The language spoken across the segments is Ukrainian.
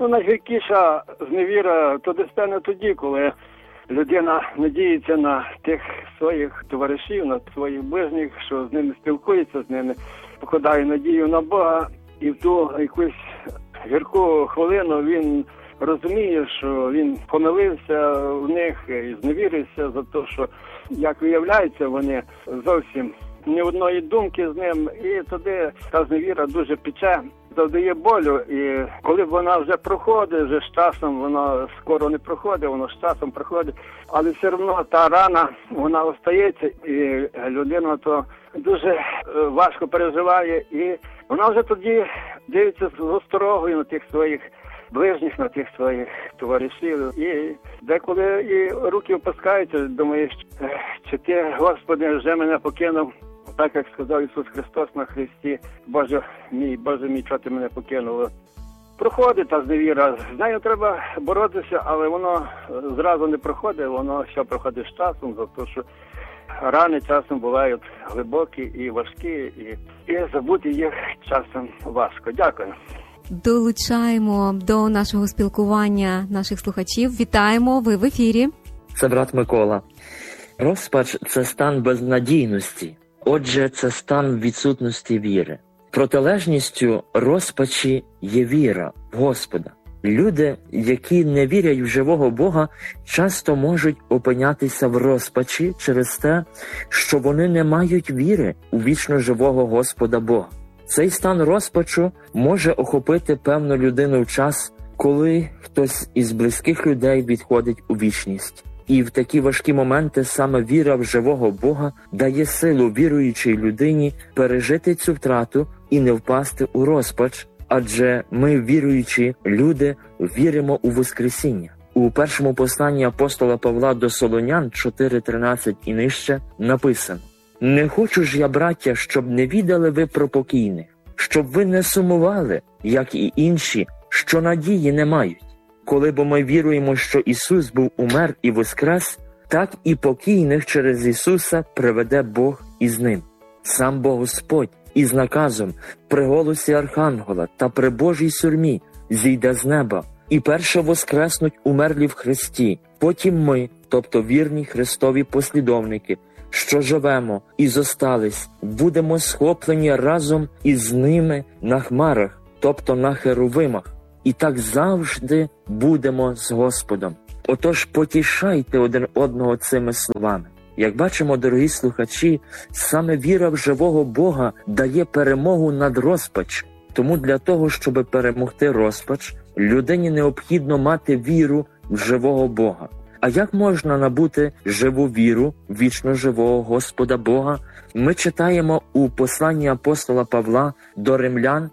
Найгіркіша зневіра то десь тоді, коли людина надіється на тих своїх товаришів, на своїх ближніх, що з ними спілкується, з ними покладає надію на Бога, і в ту якусь гірку хвилину він розуміє, що він помилився в них і зневірився за те, що, як виявляється, вони зовсім ні одної думки з ним, і тоді та зневіра дуже пече, завдає болю, і коли вона вже проходить, вже з часом, вона скоро не проходить, воно з часом проходить, але все одно та рана, вона остається, і людина то дуже важко переживає, і вона вже тоді дивиться з осторогою на тих своїх ближніх, на тих своїх товаришів, і деколи і руки опускаються, думаєш, чи ти, Господи, вже мене покинув, так як сказав Ісус Христос на Христі, Боже мій, чого ти мене покинув. Проходить та зневіра, з нею треба боротися, але воно зразу не проходить, воно ще проходить з часом, за те, що рани часом бувають глибокі і важкі, і забути їх часом важко. Дякую. Долучаємо до нашого спілкування наших слухачів. Вітаємо, ви в ефірі. Це брат Микола. Розпач – це стан безнадійності. Отже, це стан відсутності віри. Протилежністю розпачі є віра в Господа. Люди, які не вірять в живого Бога, часто можуть опинятися в розпачі через те, що вони не мають віри у вічно живого Господа Бога. Цей стан розпачу може охопити певну людину в час, коли хтось із близьких людей відходить у вічність. І в такі важкі моменти саме віра в живого Бога дає силу віруючій людині пережити цю втрату і не впасти у розпач, адже ми, віруючі люди, віримо у Воскресіння. У першому посланні апостола Павла до Солонян 4:13 і нижче написано: «Не хочу ж я, браття, щоб не відали ви про покійних, щоб ви не сумували, як і інші, що надії не мають. Коли бо ми віруємо, що Ісус був умер і воскрес, так і покійних через Ісуса приведе Бог із ним. Сам Бог Господь із наказом при голосі архангела та при Божій сурмі зійде з неба, і перше воскреснуть умерлі в Христі, потім ми, тобто вірні Христові послідовники, що живемо і зостались, будемо схоплені разом із ними на хмарах, тобто на херувимах, і так завжди будемо з Господом». Отож, потішайте один одного цими словами. Як бачимо, дорогі слухачі, саме віра в живого Бога дає перемогу над розпачем. Тому для того, щоб перемогти розпач, людині необхідно мати віру в живого Бога. А як можна набути живу віру в вічно живого Господа Бога? Ми читаємо у посланні апостола Павла до Римлян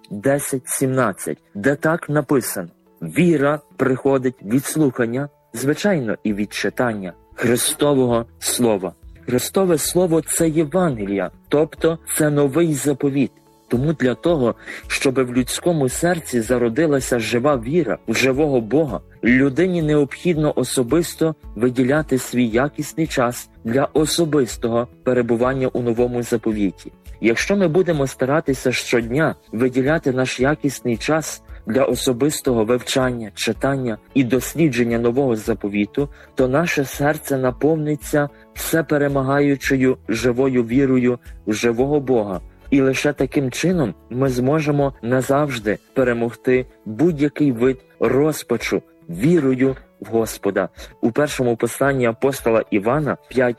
10:17, де так написано: «Віра приходить від слухання, звичайно, і від читання Христового Слова». Христове Слово – це Євангелія, тобто це новий заповіт. Тому для того, щоб в людському серці зародилася жива віра в живого Бога, людині необхідно особисто виділяти свій якісний час для особистого перебування у новому заповіті. Якщо ми будемо старатися щодня виділяти наш якісний час для особистого вивчання, читання і дослідження нового заповіту, то наше серце наповниться всеперемагаючою живою вірою в живого Бога. І лише таким чином ми зможемо назавжди перемогти будь-який вид розпачу вірою в Господа. У першому посланні апостола Івана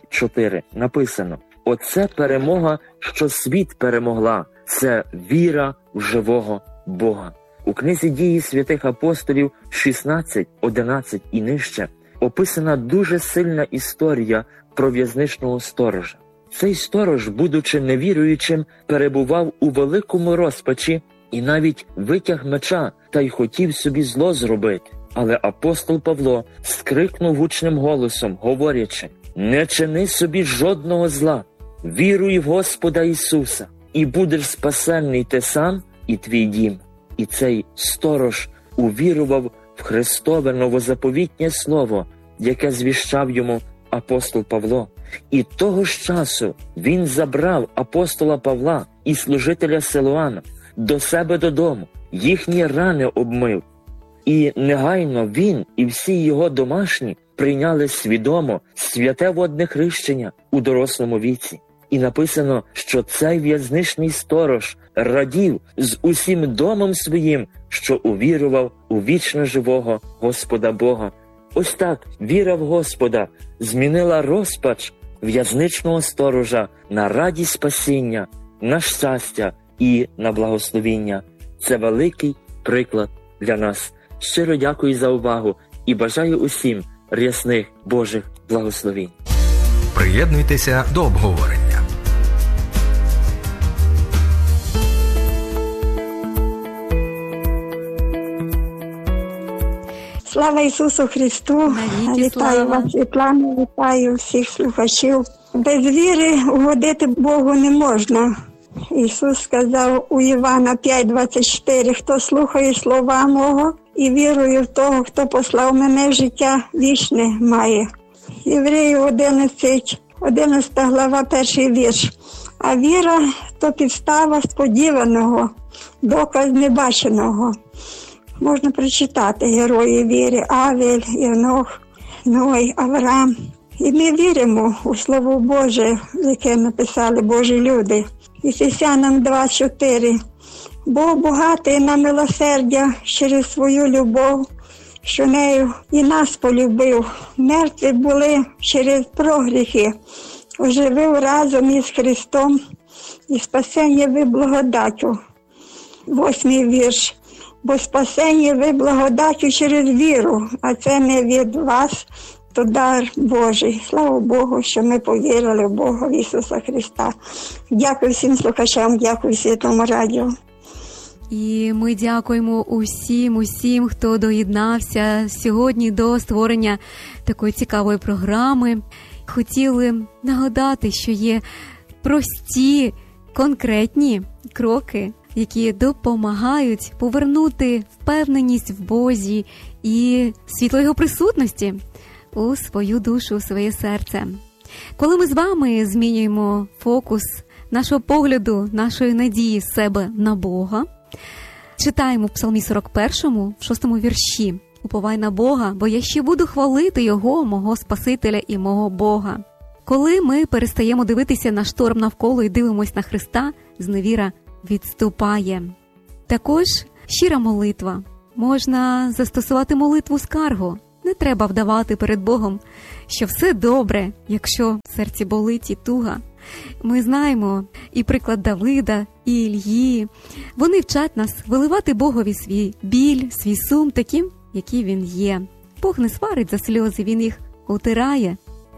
5:4 написано: «Оце перемога, що світ перемогла, це віра в живого Бога». У книзі «Дії святих апостолів» 16:11 і нижче описана дуже сильна історія про в'язничного сторожа. Цей сторож, будучи невіруючим, перебував у великому розпачі і навіть витяг меча та й хотів собі зло зробити. Але апостол Павло скрикнув гучним голосом, говорячи: «Не чини собі жодного зла, віруй в Господа Ісуса, і будеш спасенний ти сам і твій дім». І цей сторож увірував в Христове новозаповітнє слово, яке звіщав йому апостол Павло. І того ж часу він забрав апостола Павла і служителя Силуана до себе додому, їхні рани обмив. І негайно він і всі його домашні прийняли свідомо святе водне хрещення у дорослому віці. І написано, що цей в'язничний сторож радів з усім домом своїм, що увірував у вічно живого Господа Бога. Ось так віра в Господа змінила розпач в'язничного сторожа на радість спасіння, на щастя і на благословіння. Це великий приклад для нас. Щиро дякую за увагу і бажаю усім рясних Божих благословінь. Приєднуйтеся до обговорення. Слава Ісусу Христу! Навіки Вітаю слава! вас, Світлана, вітаю всіх слухачів. Без віри угодити Богу не можна. Ісус сказав у Івана 5:24: «Хто слухає слова мого і вірує в того, хто послав мене, життя вічне має». Євреїв 11 глава, 1 вірш. А віра – то підстава сподіваного, доказ небаченого. Можна прочитати герої віри: Авель, Єнох, Ной, Авраам. І ми віримо у Слово Боже, яке написали Божі люди. Ефесянам 2:4. Бог багатий на милосердя через свою любов, що нею і нас полюбив. Мертві були через прогріхи, оживив разом із Христом, і спасення ви благодаттю. 8 вірш. Бо спасення ви благодаттю через віру, а це не від вас, то дар Божий. Слава Богу, що ми повірили в Бога, в Ісуса Христа. Дякую всім слухачам, дякую Світлому радіо. І ми дякуємо усім, хто доєднався сьогодні до створення такої цікавої програми. Хотіли нагадати, що є прості, конкретні кроки, які допомагають повернути впевненість в Бозі і світло Його присутності у свою душу, у своє серце. Коли ми з вами змінюємо фокус нашого погляду, нашої надії з себе на Бога, читаємо в Псалмі 41, в 6 вірші: «Уповай на Бога, бо я ще буду хвалити Його, мого Спасителя і мого Бога». Коли ми перестаємо дивитися на шторм навколо і дивимось на Христа, зневіра відступає. Також щира молитва. Можна застосувати молитву скаргу. Не треба вдавати перед Богом, що все добре, якщо в серці болить і туга. Ми знаємо і приклад Давида, і Іллі. Вони вчать нас виливати Богові свій біль, свій сум таким, який він є. Бог не сварить за сльози, він їх утирає.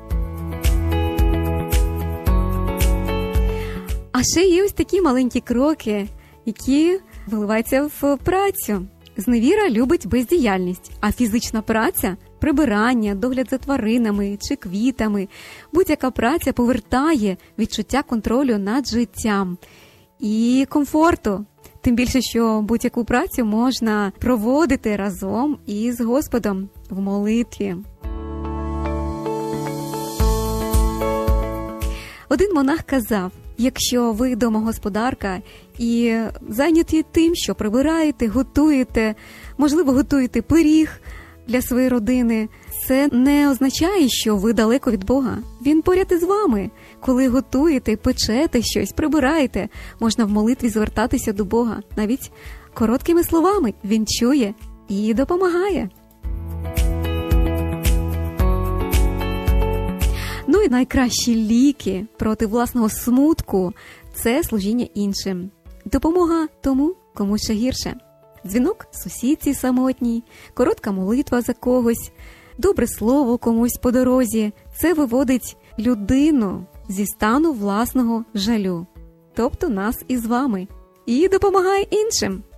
А ще є ось такі маленькі кроки, які виливаються в працю. Зневіра любить бездіяльність, а фізична праця – прибирання, догляд за тваринами чи квітами. Будь-яка праця повертає відчуття контролю над життям і комфорту. Тим більше, що будь-яку працю можна проводити разом із Господом в молитві. Один монах казав: якщо ви домогосподарка і зайняті тим, що прибираєте, готуєте, можливо, готуєте пиріг для своєї родини, це не означає, що ви далеко від Бога. Він поряд із вами. Коли готуєте, печете щось, прибираєте, можна в молитві звертатися до Бога. Навіть короткими словами Він чує і допомагає. Ну і найкращі ліки проти власного смутку – це служіння іншим. Допомога тому, кому ще гірше. Дзвінок сусідці самотній, коротка молитва за когось, добре слово комусь по дорозі – це виводить людину зі стану власного жалю, тобто нас із вами, і допомагає іншим.